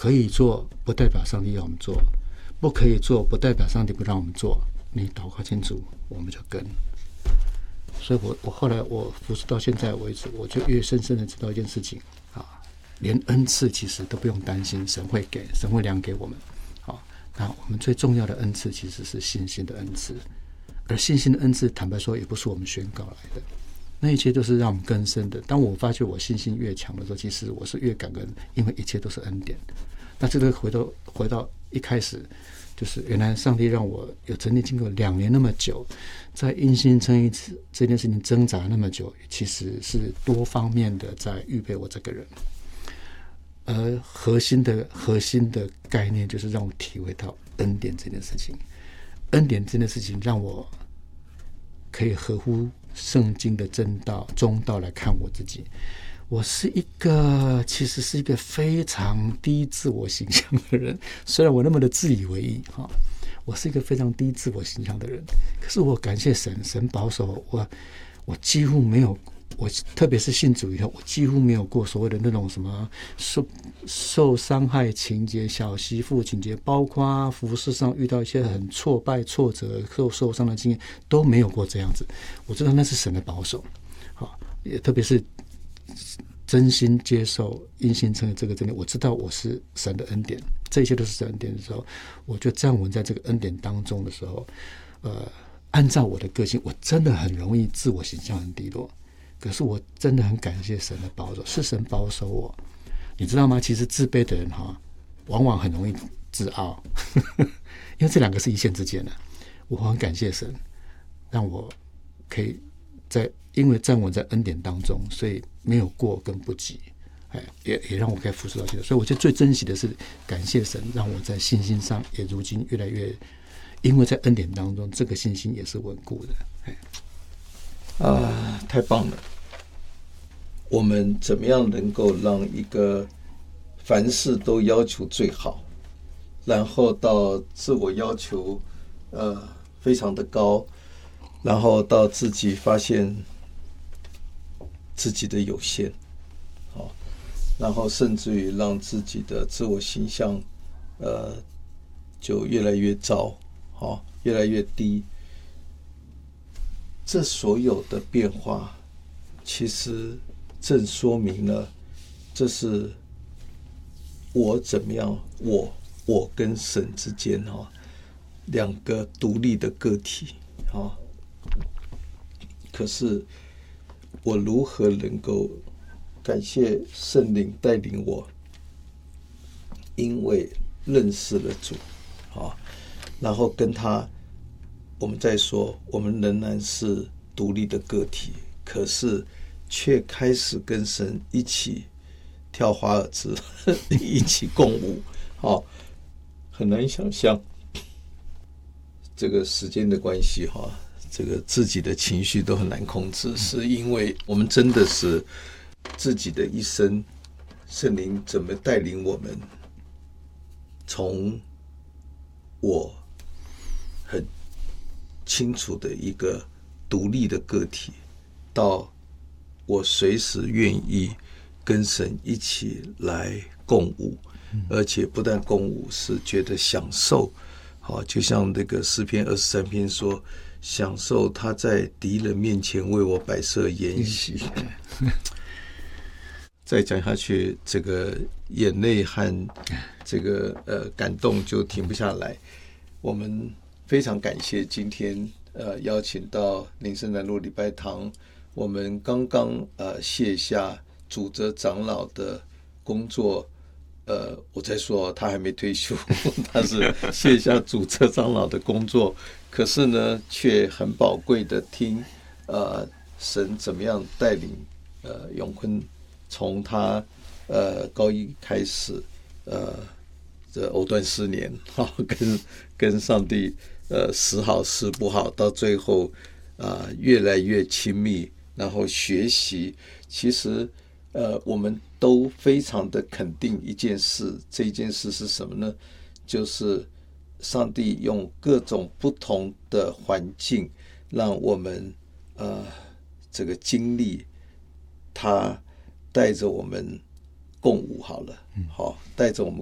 可以做不代表上帝要我们做，不可以做不代表上帝不让我们做，你祷告清楚我们就跟。所以我后来我服侍到现在为止，我就越深深的知道一件事情啊，连恩赐其实都不用担心，神会给，神会量给我们。好，那我们最重要的恩赐其实是信心的恩赐，而信心的恩赐坦白说也不是我们宣告来的，那一切都是让我们更深的。当我发觉我信心越强的时候，其实我是越感恩，因为一切都是恩典。那这个回到一开始，就是原来上帝让我有曾经经过2年那么久，在因信称义这件事情挣扎那么久，其实是多方面的在预备我这个人。而核心的概念就是让我体会到恩典这件事情。恩典这件事情让我可以合乎圣经的正道中道来看我自己。我是其实是一个非常低自我形象的人，虽然我那么的自以为意哈，我是一个非常低自我形象的人，可是我感谢神，神保守我几乎没有，我特别是信主以后，我几乎没有过所谓的那种什么受伤害情节、小媳妇情节，包括服事上遇到一些很挫败、挫折、受伤的经验，都没有过这样子。我知道那是神的保守，好，也特别是真心接受因信称义这个真理，我知道我是神的恩典，这一切都是神的恩典的时候，我就站稳在这个恩典当中的时候，按照我的个性，我真的很容易自我形象很低落。可是我真的很感谢神的保守，是神保守我，你知道吗？其实自卑的人往往很容易自傲，因为这两个是一线之间的。我很感谢神，让我可以因为站稳在恩典当中，所以没有过跟不及，也让我可以服侍到现在。所以我觉得最珍惜的是感谢神，让我在信心上也如今越来越，因为在恩典当中，这个信心也是稳固的。 太棒了！我们怎么样能够让一个凡事都要求最好，然后到自我要求非常的高，然后到自己发现自己的有限，然后甚至于让自己的自我形象就越来越糟，越来越低。这所有的变化其实正说明了这是我怎么样，我跟神之间两个独立的个体可是我如何能够感谢圣灵带领我，因为认识了主然后跟他，我们再说我们仍然是独立的个体，可是却开始跟神一起跳华尔兹一起共舞很难想象这个时间的关系这个自己的情绪都很难控制，是因为我们真的是自己的一生，圣灵怎么带领我们，从我很清楚的一个独立的个体，到我随时愿意跟神一起来共舞，而且不但共舞，是觉得享受就像那个诗篇23篇说，享受他在敌人面前为我摆设筵席。再讲下去，这个眼泪和这个感动就停不下来。我们非常感谢今天邀请到林森南路礼拜堂，我们刚刚卸下主责长老的工作。我在说他还没退休，他是卸下主责长老的工作，可是呢，却很宝贵的听神怎么样带领永坤从他高一开始这藕断丝连跟上帝时好时不好，到最后越来越亲密，然后学习。其实我们都非常的肯定一件事，这一件事是什么呢？就是上帝用各种不同的环境让我们这个经历，他带着我们共舞好了，带着我们